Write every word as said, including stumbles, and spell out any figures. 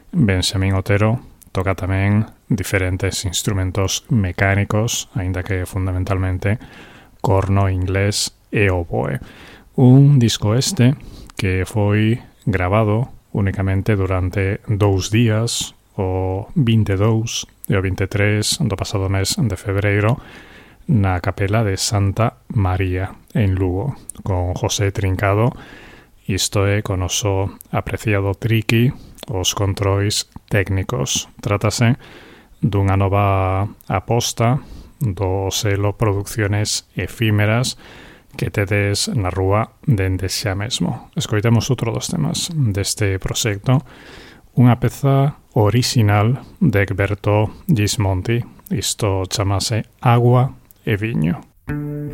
Benxamín Otero toca tamén diferentes instrumentos mecánicos, aínda que fundamentalmente corno inglés e oboe. Un disco este que foi grabado únicamente durante dous días, o vinte e dous e o vinte e tres do pasado mes de febreiro, na capela de Santa María, en Lugo, con José Trincado, isto é con oso apreciado Triqui, os controis técnicos. Trátase dunha nova aposta do selo Producciones Efímeras que tedes na rúa dende xa mesmo. Escoitemos outro dos temas deste proxecto, unha peza orixinal de Egberto Gismonti. Isto chamase Agua e Viño.